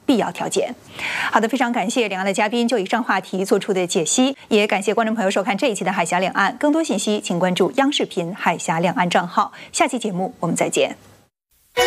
必要条件。好的，非常感谢两岸的嘉宾就以上话题做出的解析，也感谢观众朋友收看这一期的海峡两岸。更多信息请关注央视频海峡两岸账号。下期节目我们再见。